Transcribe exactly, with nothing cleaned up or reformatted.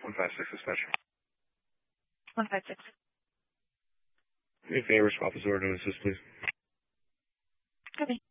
one five six dispatch. one five six. Do me a favor, swap his order to assist, please. Copy.